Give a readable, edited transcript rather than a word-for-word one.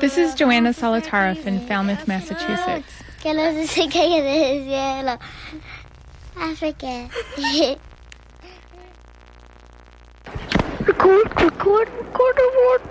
This is Joanna Solitaroff in Falmouth, Massachusetts. Que no se caiga del cielo. Africa. Record.